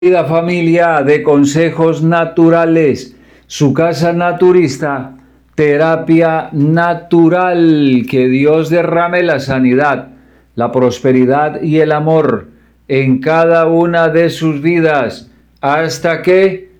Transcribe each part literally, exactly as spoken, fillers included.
Querida familia de consejos naturales, su casa naturista, terapia natural, que Dios derrame la sanidad, la prosperidad y el amor en cada una de sus vidas, hasta que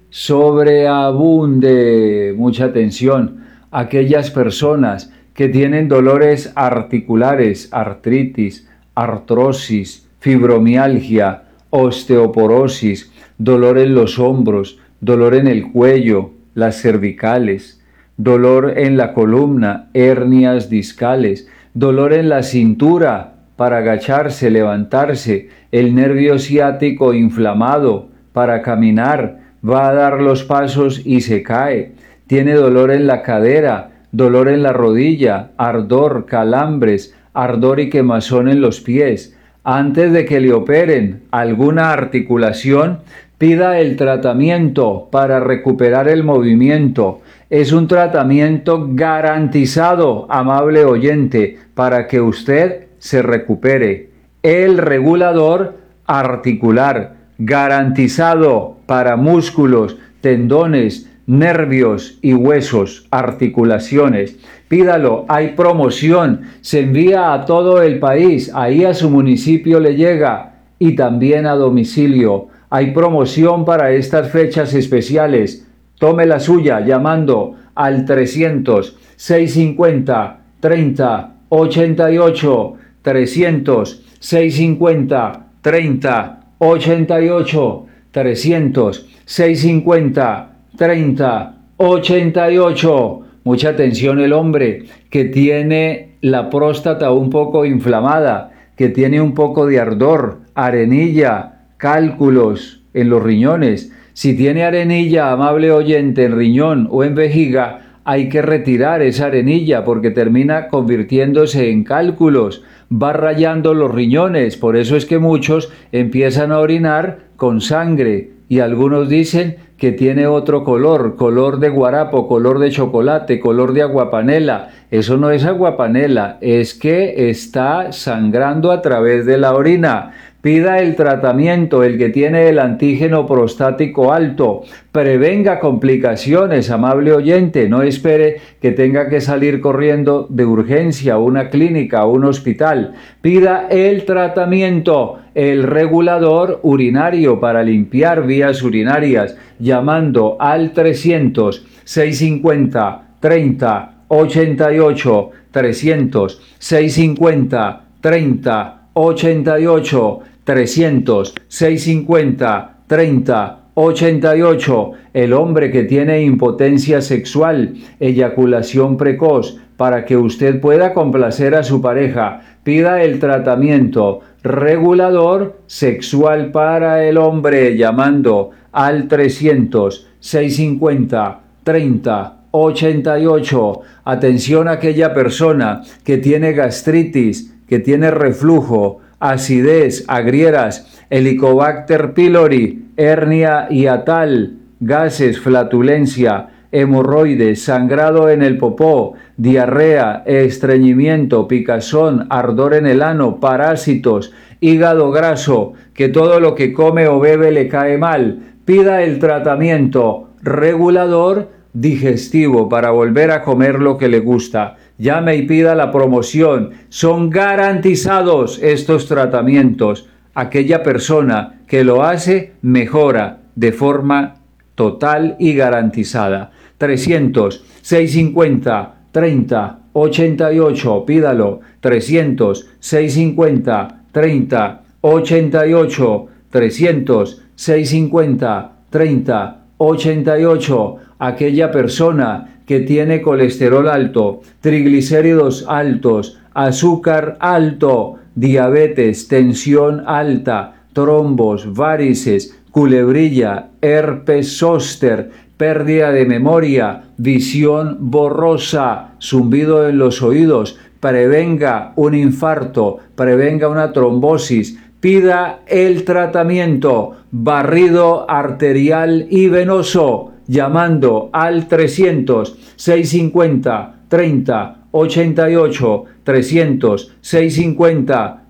sobreabunde. Mucha atención, aquellas personas que tienen dolores articulares, artritis, artrosis, fibromialgia, osteoporosis, dolor en los hombros, dolor en el cuello, las cervicales, dolor en la columna, hernias discales, dolor en la cintura para agacharse, levantarse, el nervio ciático inflamado para caminar, va a dar los pasos y se cae, tiene dolor en la cadera, dolor en la rodilla, ardor, calambres, ardor y quemazón en los pies. Antes de que le operen alguna articulación, pida el tratamiento para recuperar el movimiento. Es un tratamiento garantizado, amable oyente, para que usted se recupere. El regulador articular, garantizado para músculos, tendones, nervios y huesos, articulaciones. Pídalo, hay promoción, se envía a todo el país, ahí a su municipio le llega y también a domicilio. Hay promoción para estas fechas especiales. Tome la suya llamando al trescientos, seiscientos cincuenta, treinta, ochenta y ocho, trescientos, seiscientos cincuenta, treinta, ochenta y ocho, trescientos, seiscientos cincuenta, treinta, ochenta y ocho. Mucha atención, el hombre que tiene la próstata un poco inflamada, que tiene un poco de ardor, arenilla, cálculos en los riñones. Si tiene arenilla, amable oyente, en riñón o en vejiga, hay que retirar esa arenilla porque termina convirtiéndose en cálculos, va rayando los riñones. Por eso es que muchos empiezan a orinar con sangre y algunos dicen que tiene otro color, color de guarapo, color de chocolate, color de aguapanela. Eso no es aguapanela, es que está sangrando a través de la orina. Pida el tratamiento, el que tiene el antígeno prostático alto. Prevenga complicaciones, amable oyente. No espere que tenga que salir corriendo de urgencia a una clínica, a un hospital. Pida el tratamiento, el regulador urinario para limpiar vías urinarias, llamando al trescientos, seiscientos cincuenta, treinta, ochenta y ocho, trescientos, seiscientos cincuenta, treinta, ochenta y ocho, trescientos, seiscientos cincuenta, treinta, ochenta y ocho. El hombre que tiene impotencia sexual, eyaculación precoz, para que usted pueda complacer a su pareja, pida el tratamiento regulador sexual para el hombre llamando al trescientos, seiscientos cincuenta, treinta, ochenta y ocho. Atención a aquella persona que tiene gastritis, que tiene reflujo, acidez, agrieras, Helicobacter pylori, hernia hiatal, gases, flatulencia, hemorroides, sangrado en el popó, diarrea, estreñimiento, picazón, ardor en el ano, parásitos, hígado graso, que todo lo que come o bebe le cae mal. Pida el tratamiento regulador digestivo para volver a comer lo que le gusta. Llame y pida la promoción. Son garantizados estos tratamientos. Aquella persona que lo hace mejora de forma total y garantizada. trescientos, seiscientos cincuenta, treinta, ochenta y ocho. Pídalo. trescientos, seiscientos cincuenta, treinta, ochenta y ocho. trescientos, seiscientos cincuenta, treinta, ochenta y ocho. Aquella persona que tiene colesterol alto, triglicéridos altos, azúcar alto, diabetes, tensión alta, trombos, varices, culebrilla, herpes zóster, pérdida de memoria, visión borrosa, zumbido en los oídos, prevenga un infarto, prevenga una trombosis. Pida el tratamiento barrido arterial y venoso llamando al trescientos, seiscientos cincuenta, treinta, ochenta y ocho, trescientos, seiscientos cincuenta,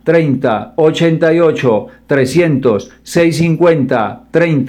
treinta, ochenta y ocho, trescientos, seiscientos cincuenta, treinta.